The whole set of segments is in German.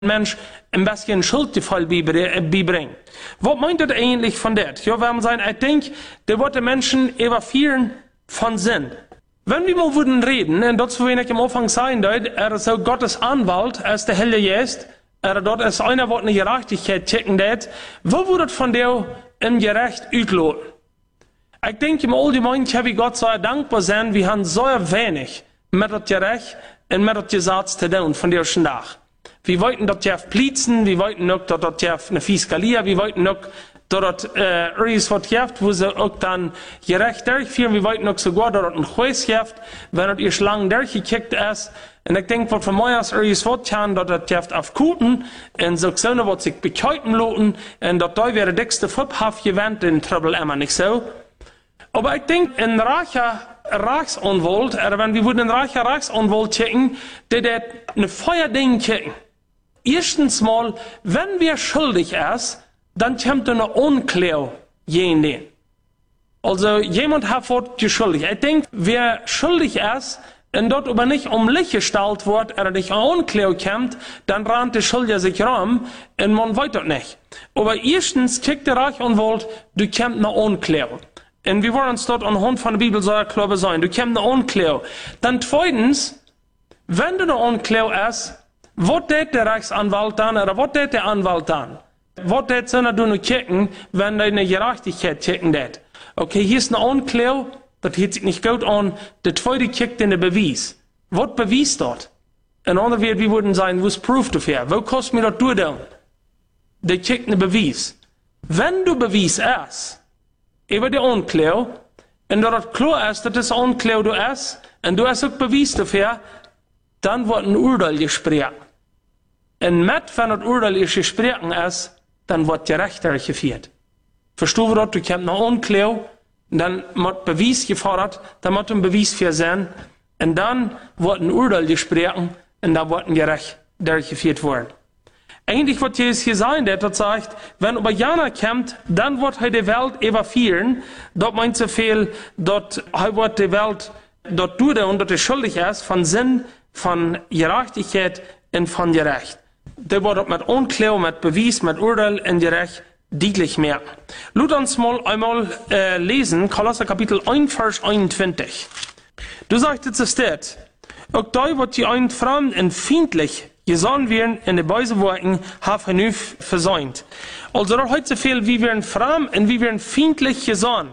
Mensch ein bisschen Schuldgefühl beibringt. Was meint das eigentlich von das? Ja, wir haben gesagt, ich denke, der wird den Menschen evaluieren von Sinn. Wenn wir mal würden reden, und dazu will ich am Anfang sagen, ist so Gottes Anwalt, als der Heilige ist, dort ist einer, der eine Gerechtigkeit checken wird, wo würde von der im Gerecht utloten? Ich denke, im Allgemeinen kann ich Gott sehr dankbar sein, wir haben so wenig mit dem Gerecht und mit dem Gesetz zu tun von der ersten Tag. Wir wollten dort ja Plizen, wir wollten noch dort ja eine Fiskalia, wir wollten noch dort irgendwas was gehabt, wo sie auch dann gerecht durchführen, wir wollten noch sogar dort ein Juez gehabt, wenn dort ihr Schlangen durchgekickt ist. Und ich denke, was von mir aus irgendwas was kann, dort ja auf Kuten, und so was sich bekäupen loten, und dort da wäre der dickste Fubhaft gewandt, den Trouble immer nicht so. Aber ich denke, ein reicher Reichsanwalt, oder wenn wir einen reicher Reichsanwalt checken, der eine Feuerding checken. Erstens mal, wenn wir schuldig ist, dann kommt eine Unklärung gegen. Also, jemand hat was geschuldigt. Ich denke, wer schuldig ist, und dort aber nicht Licht gestellt wird, oder nicht eine Unklärung kommt, dann rennt der Schuldige sich rum, und man weiß das nicht. Aber erstens checkt der Reichsanwalt, du kommt eine Unklärung. Und wir wollen uns dort anhand von der Bibel so klar sein. Du kommst eine Unklärung. Dann zweitens, wenn du eine Unklärung hast, was tät der Rechtsanwalt dann, oder was tät der Anwalt dann? Was tät seiner du noch checken, wenn du eine Gerechtigkeit checken tät? Okay, hier ist eine Unklärung, das hört sich nicht gut an. Der zweite checkt den Beweis. Was beweist dort? In anderen Worten, wir würden sagen, was Proof dafür? Wo kostet mir das du dann? Der checkt einen Beweis. Wenn du Beweis hast, über die Unklärung, und da das klar ist, dass das Unklärung du hast, und du hast auch Beweis dafür, dann wird ein Urteil gesprochen. Und mit, wenn das Urteil gesprochen ist, dann wird Gerecht geführt. Verstehst du das? Du kommst nach Unklärung, dann wird Beweis gefordert, dann wird ein Beweis für sein, und dann wird ein Urteil gesprochen, und dann wird ein Gerecht geführt worden. Eigentlich wird Jesus hier sagen, der dort sagt, wenn über Jana kommt, dann wird er die Welt evaluieren. Dort meint so viel, dort wird die Welt dort tun und dort ist schuldig ist von Sinn, von Gerechtigkeit und von Gerecht. Der wird mit Unklärung, mit Beweis, mit Urteil und Gerecht deutlich merken. Lasst uns mal einmal lesen, Kolosser Kapitel 1, Vers 21. Du sagst jetzt, es steht, auch da wird die ein fremd und feindlich gesonnen werden in den bösen Worten, haben genug versäumt. Also dort heute so viel, wie wir fremd und wie wir feindlich gesonnen.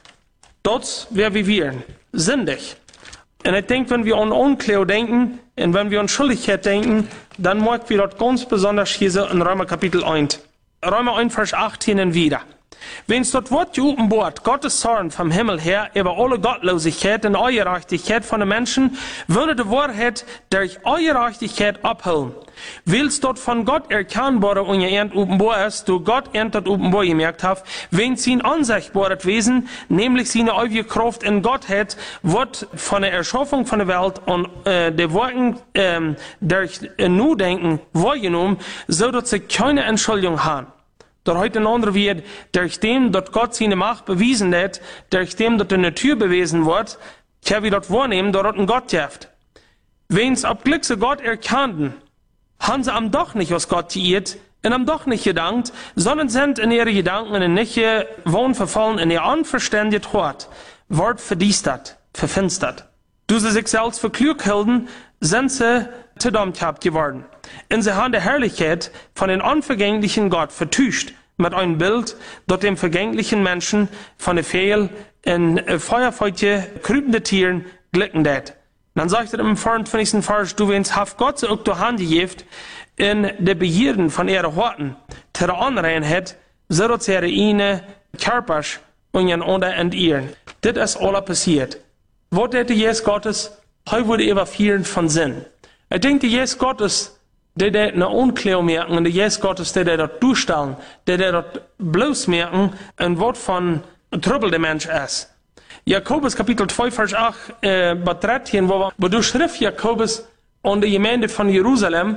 Dort wer wie wir, sündig. Und ich denke, wenn wir an Unklärung denken, und wenn wir an Schuldigkeit denken, dann merken wir dort ganz besonders hier so in Römer Kapitel 1. Römer 1, Vers 18 und wieder. Wenn es dort wird geopenbart, Gottes Zorn vom Himmel her über alle Gottlosigkeit und Ungerechtigkeit von den Menschen, würde die Wahrheit durch Ungerechtigkeit abholen. Willst dort von Gott erkennbare und geernt openbar ist, du Gott ernt dort openbar gemerkt hat, wenn sie ein unsichtbares Wesen, nämlich seine ewige Kraft in Gottheit, wird von der Erschaffung von der Welt und der Worten durch Nudenken wahrgenommen, so dass sie keine Entschuldigung haben. Dort heute ein anderer wird, durch dem, dort Gott seine Macht bewiesen hat, durch dem, dort eine Tür bewiesen wird, kann wir dort wahrnehmen, dort ein Gott hilft. Wenn's ab Glück so Gott erkannten, haben sie am doch nicht aus Gott geirrt, und am doch nicht gedankt, sondern sind in ihre Gedanken in nicht wohnverfallen, in ihr unverständiges Hort, Wort verdiestert, verfinstert. Du sie sich selbst für klug hielten, sind sie zu dumm geworden. Und sie haben die Herrlichkeit von den unvergänglichen Gott vertuscht mit einem Bild, dort dem vergänglichen Menschen von der Fehl in feuerfeuchte, krübende Tieren glicken det. Dann sagt er im 24. Vers, du wenn's haft Gott so auch die Hand gegeben, in der Begierden von ihren Horten, zu der Unreinheit, so dass ihre ihnen Körpers und ihren unter entieren. Das ist alles passiert. Was der Jesus Gottes, heute wurde evaluiert von Sinn. Ich denke, der Jesus Gottes, der eine Unklärung merken, und der Jesus Gottes, der dort durchstellen, der dort bloß merken, ein Wort von Trouble der Mensch ist. Jakobus Kapitel 2, Vers 8, bei 13, wo du schrift Jakobus und die Gemeinde von Jerusalem,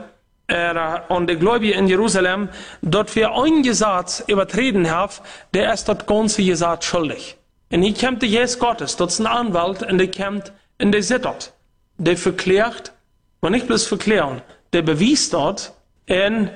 und die Gläubigen in Jerusalem, dort wir ein Gesetz übertreten haben, der ist dort ganze Gesetz schuldig. Und hier kommt der Jesus Gottes, dort ist ein Anwalt, und der kommt, und der sitzt dort. Der verklärt, und nicht bloß verklären, der bewies dort, En